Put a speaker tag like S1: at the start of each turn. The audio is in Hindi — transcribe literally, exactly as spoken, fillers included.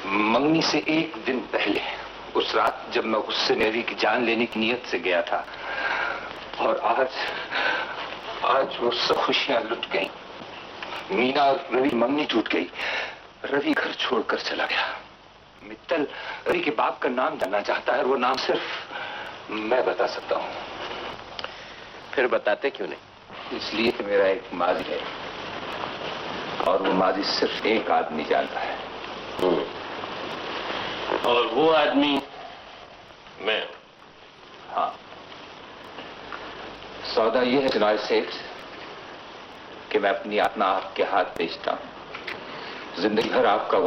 S1: मंगनी से एक दिन पहले, उस रात जब मैं उससे मेरी की जान लेने की नीयत से गया था, और आज आज वो सब खुशियां लुट गई। मीना और रवि मंगनी टूट गई। रवि घर छोड़कर चला गया। मित्तल रवि के बाप का नाम जानना चाहता है, और वो नाम सिर्फ मैं बता सकता हूं।
S2: फिर बताते क्यों नहीं?
S1: इसलिए कि मेरा एक माजी है, और वो माजी सिर्फ एक आदमी जानता है।
S2: और वो आदमी मैं।
S1: हाँ, सौदा ये है चिनाई सेठ कि मैं अपनी आत्मा आपके हाथ बेचता हूं। जिंदगी भर आपका